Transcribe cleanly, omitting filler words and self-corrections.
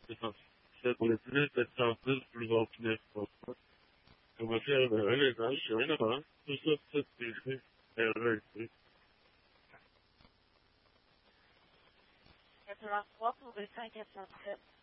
Setmesini etraflı bulvapine bakmak. Ama öyle daha şöyle ama fırsat bir evet. Etraflı bulvapine bakmak.